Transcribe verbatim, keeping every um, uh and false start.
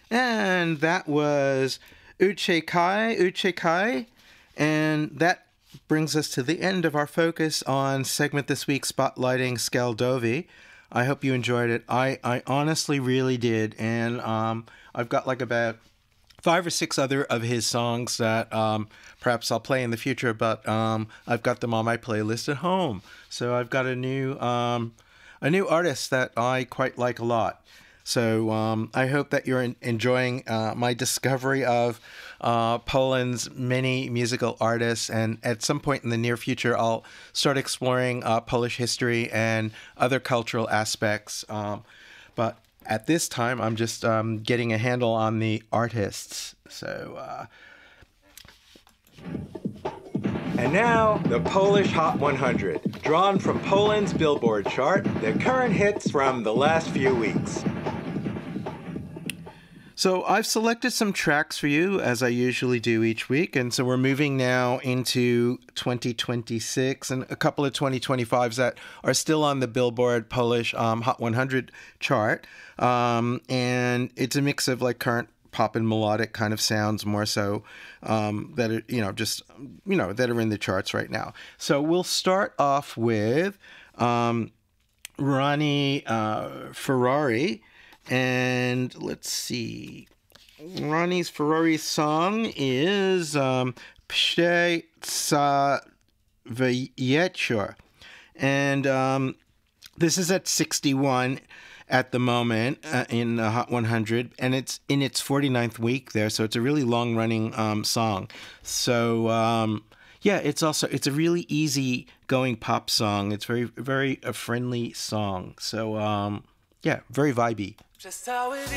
And that was Uche Kai, Uche Kai. And that brings us to the end of our focus on segment this week, spotlighting Skeldovi. I hope you enjoyed it. I, I honestly really did. And um, I've got like about five or six other of his songs that um, perhaps I'll play in the future, but um, I've got them on my playlist at home. So I've got a new um, a new artist that I quite like a lot. So um, I hope that you're in- enjoying uh, my discovery of uh, Poland's many musical artists. And at some point in the near future, I'll start exploring uh, Polish history and other cultural aspects. Um, but at this time, I'm just um, getting a handle on the artists. So, uh... and now, the Polish Hot one hundred, drawn from Poland's Billboard chart, the current hits from the last few weeks. So I've selected some tracks for you, as I usually do each week, and so we're moving now into twenty twenty-six and a couple of twenty twenty-fives that are still on the Billboard Polish um, Hot one hundred chart, um, and it's a mix of like current pop and melodic kind of sounds, more so um, that are, you know, just you know that are in the charts right now. So we'll start off with um, Ronnie uh, Ferrari. And let's see, Ronnie's Ferrari song is um, Psze Ca Wieczór. And um, this is at sixty-one at the moment uh, in the Hot one hundred. And it's in its forty-ninth week there. So it's a really long-running um, song. So, um, yeah, it's also, it's a really easy-going pop song. It's very, very a friendly song. So, um, yeah, very vibey. Przez cały